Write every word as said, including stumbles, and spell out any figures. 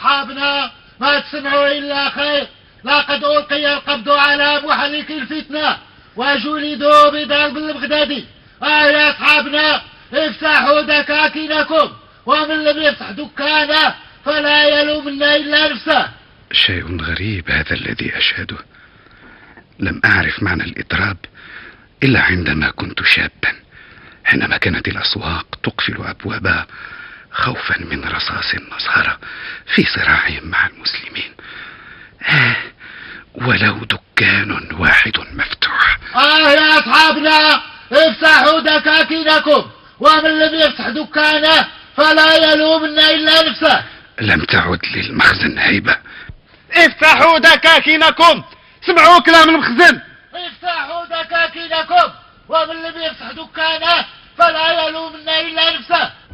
أصحابنا ما تسمعوا إلا خير، لقد ألقي القبض على محرك الفتنة وجلدوا بضرب البغدادي. آه يا أصحابنا افتحوا دكاكينكم، ومن لم يفتح دكانه فلا يلومنا إلا نفسه. شيء غريب هذا الذي أشهده. لم أعرف معنى الإضراب إلا عندما كنت شابا، حينما كانت الأسواق تقفل أبوابها خوفا من رصاص النصارى في صراعهم مع المسلمين. آه ولو دكان واحد مفتوح. آه يا أصحابنا افتحوا دكاكينكم، ومن لم يفتح دكانه فلا يلومنا إلا نفسه. لم تعد للمخزن هيبة. افتحوا دكاكينكم، سمعوا كلام المخزن. افتحوا دكاكينكم، ومن لم يفتح دكانه فلا يلومنا إلا نفسه.